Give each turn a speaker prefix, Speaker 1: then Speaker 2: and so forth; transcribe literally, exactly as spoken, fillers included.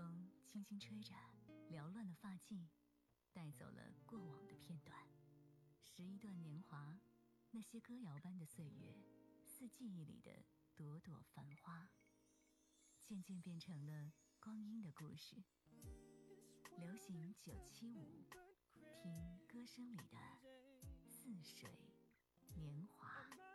Speaker 1: 风轻轻吹着，缭乱的发髻，带走了过往的片段。拾一段年华，那些歌谣般的岁月，似记忆里的朵朵繁花，渐渐变成了光阴的故事。流行九七五，听歌声里的似水年华。